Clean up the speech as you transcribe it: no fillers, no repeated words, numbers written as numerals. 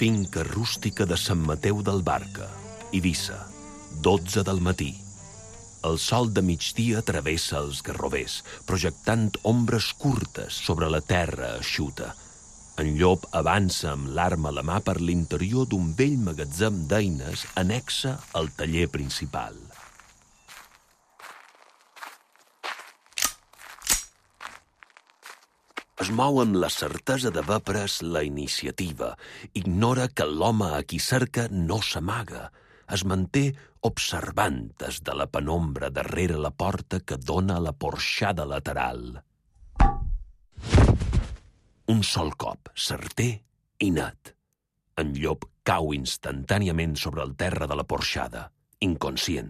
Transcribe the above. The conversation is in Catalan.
Finca rústica de Sant Mateu del Barca, Eivissa, 12 del matí. El sol de migdia travessa els garrovers, projectant ombres curtes sobre la terra eixuta. En Llop avança amb l'arma a la mà per l'interior d'un vell magatzem d'eines anexa al taller principal. Es mou amb la certesa d'haver pres la iniciativa. Ignora que l'home a qui cerca no s'amaga. Es manté observant des de la penombra darrere la porta que dona a la porxada lateral. Un sol cop, certer i net. En Llop cau instantàniament sobre el terra de la porxada, inconscient.